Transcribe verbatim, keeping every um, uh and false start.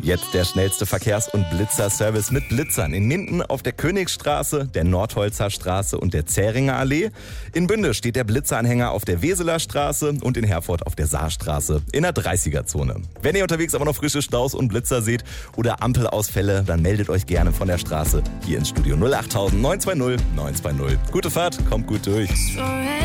Jetzt der schnellste Verkehrs- und Blitzerservice mit Blitzern. In Minden auf der Königsstraße, der Nordholzer Straße und der Zähringer Allee. In Bünde steht der Blitzeranhänger auf der Weseler Straße und in Herford auf der Saarstraße in der dreißiger-Zone. Wenn ihr unterwegs aber noch frische Staus und Blitzer seht oder Ampelausfälle, dann meldet euch gerne von der Straße hier ins Studio null acht neun zwei null neun zwei null. Gute Fahrt, kommt gut durch.